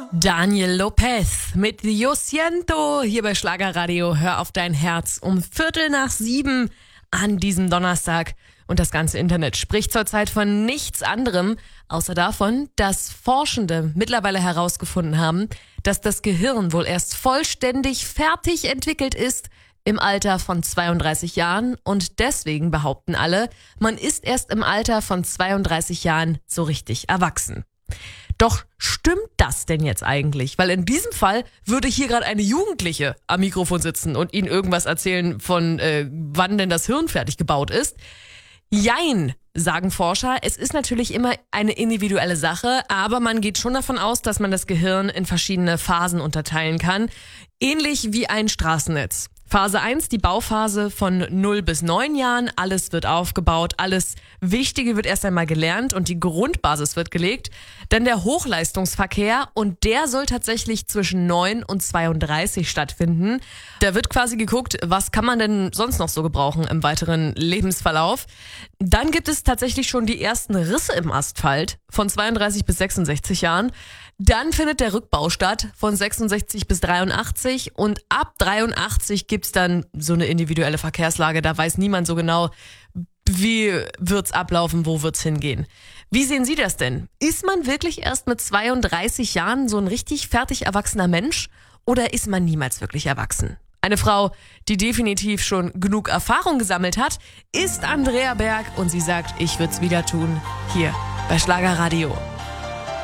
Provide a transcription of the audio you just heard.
Daniel Lopez mit Yo Siento hier bei Schlagerradio. Hör auf dein Herz um 6:15 an diesem Donnerstag. Und das ganze Internet spricht zurzeit von nichts anderem, außer davon, dass Forschende mittlerweile herausgefunden haben, dass das Gehirn wohl erst vollständig fertig entwickelt ist im Alter von 32 Jahren. Und deswegen behaupten alle, man ist erst im Alter von 32 Jahren so richtig erwachsen. Doch stimmt das denn jetzt eigentlich? Weil in diesem Fall würde hier gerade eine Jugendliche am Mikrofon sitzen und Ihnen irgendwas erzählen von wann denn das Hirn fertig gebaut ist. Jein, sagen Forscher. Es ist natürlich immer eine individuelle Sache, aber man geht schon davon aus, dass man das Gehirn in verschiedene Phasen unterteilen kann. Ähnlich wie ein Straßennetz. Phase 1, die Bauphase von 0 bis 9 Jahren. Alles wird aufgebaut, alles Wichtige wird erst einmal gelernt und die Grundbasis wird gelegt. Dann der Hochleistungsverkehr und der soll tatsächlich zwischen 9 und 32 stattfinden. Da wird quasi geguckt, was kann man denn sonst noch so gebrauchen im weiteren Lebensverlauf. Dann gibt es tatsächlich schon die ersten Risse im Asphalt von 32 bis 66 Jahren. Dann findet der Rückbau statt von 66 bis 83 und ab 83 gibt's dann so eine individuelle Verkehrslage. Da weiß niemand so genau, wie wird's ablaufen, wo wird's hingehen. Wie sehen Sie das denn? Ist man wirklich erst mit 32 Jahren so ein richtig fertig erwachsener Mensch oder ist man niemals wirklich erwachsen? Eine Frau, die definitiv schon genug Erfahrung gesammelt hat, ist Andrea Berg und sie sagt, ich würd's wieder tun, hier bei Schlagerradio.